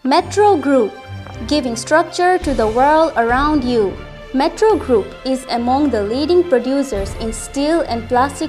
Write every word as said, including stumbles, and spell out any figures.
Metro Group, giving structure to the world around you. Metro Group is among the leading producers in steel and plastic